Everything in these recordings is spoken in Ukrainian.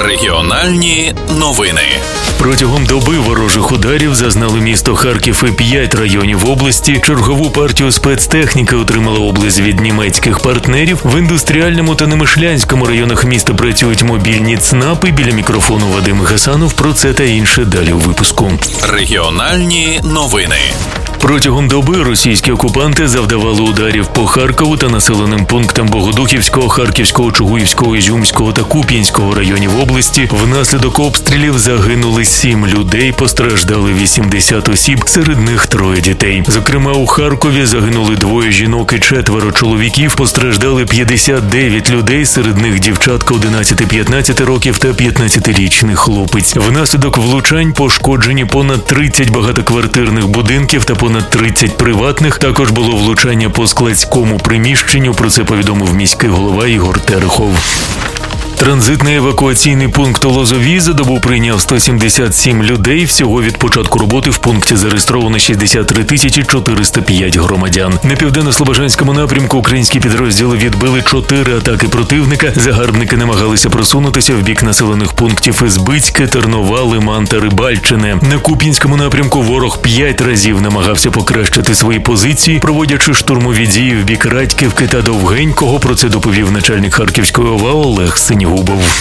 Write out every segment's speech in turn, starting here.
Регіональні новини. Протягом доби ворожих ударів зазнали місто Харків і 5 районів області. Чергову партію спецтехніки отримала область від німецьких партнерів. В індустріальному та Немишлянському районах міста працюють мобільні ЦНАПи. Біля мікрофону Вадим Гасанов. Про це та інше далі у випуску. Регіональні новини. Протягом доби російські окупанти завдавали ударів по Харкову та населеним пунктам Богодухівського, Харківського, Чугуївського, Ізюмського та Куп'янського районів області. Внаслідок обстрілів загинули 7 людей, постраждали 80 осіб, серед них 3 дітей. Зокрема, у Харкові загинули 2 жінок і 4 чоловіків, постраждали 59 людей, серед них дівчатка 11-15 років та 15-річний хлопець. Внаслідок влучань пошкоджені понад 30 багатоквартирних будинків та понад 30 приватних. Також було влучання по складському приміщенню, про це повідомив міський голова Ігор Терехов. Транзитний евакуаційний пункт у Лозовій за добу прийняв 177 людей. Всього від початку роботи в пункті зареєстровано 63 405 громадян. На південно-слобожанському напрямку українські підрозділи відбили 4 атаки противника. Загарбники намагалися просунутися в бік населених пунктів Ізбицьке, Тернова, Лиман та Рибальчине. На Куп'янському напрямку ворог 5 разів намагався покращити свої позиції, проводячи штурмові дії в бік Радьківки та Довгенького. Про це доповів начальник Харківської ОВА Олег Синігубов.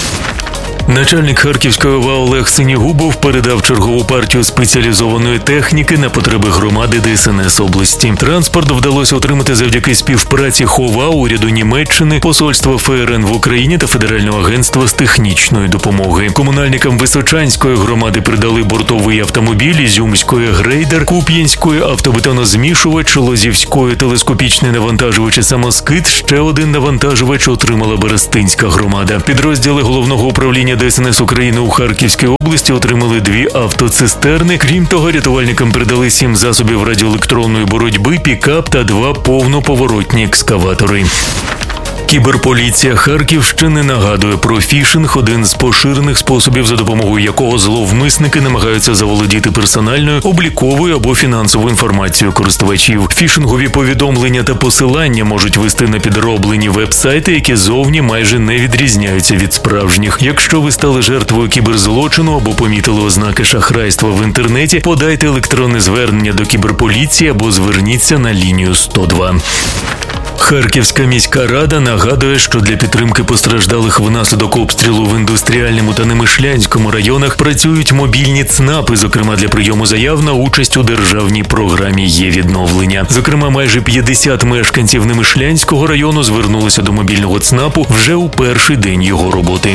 Начальник Харківської ОВА Олег Синігубов передав чергову партію спеціалізованої техніки на потреби громади ДСНС області. Транспорт вдалося отримати завдяки співпраці ХОВА, уряду Німеччини, посольства ФРН в Україні та Федерального агентства з технічної допомоги. Комунальникам Височанської громади придали бортовий автомобіль, Ізюмської грейдер, Куп'янської автобетонозмішувач, Лозівської телескопічний навантажувач і самоскид. Ще один навантажувач отримала Берестинська громада. Підрозділи головного управління ДСНС України у Харківській області отримали 2 автоцистерни. Крім того, рятувальникам передали 7 засобів радіоелектронної боротьби, пікап та 2 повноповоротні екскаватори. Кіберполіція Харківщини нагадує про фішинг – один з поширених способів, за допомогою якого зловмисники намагаються заволодіти персональною, обліковою або фінансовою інформацією користувачів. Фішингові повідомлення та посилання можуть вести на підроблені веб-сайти, які зовні майже не відрізняються від справжніх. Якщо ви стали жертвою кіберзлочину або помітили ознаки шахрайства в інтернеті, подайте електронне звернення до кіберполіції або зверніться на лінію 102. Харківська міська рада нагадує, що для підтримки постраждалих внаслідок обстрілу в індустріальному та Немишлянському районах працюють мобільні ЦНАПи, зокрема для прийому заяв на участь у державній програмі «Є-відновлення». Зокрема, майже 50 мешканців Немишлянського району звернулися до мобільного ЦНАПу вже у перший день його роботи.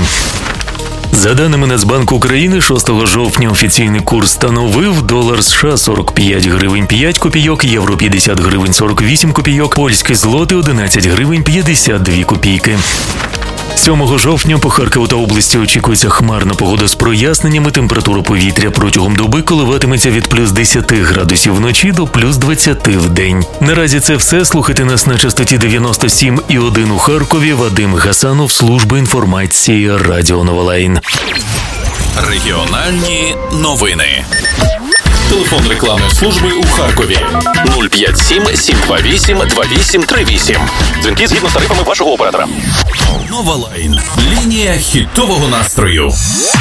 За даними Нацбанку України, 6 жовтня офіційний курс становив долар США 45 гривень 5 копійок, євро 50 гривень 48 копійок, польські злоти 11 гривень 52 копійки. 7 жовтня по Харкову та області очікується хмарна погода з проясненнями. Температура повітря протягом доби коливатиметься від плюс 10 градусів вночі до плюс 20 в день. Наразі це все. Слухайте нас на частоті 97,1 у Харкові. Вадим Гасанов, служба інформації Радіо Новолайн. Регіональні новини. Телефон рекламної служби у Харкові 057 728 2838. Дзвінки згідно з тарифами вашого оператора. Новолайн. Лінія хітового настрою.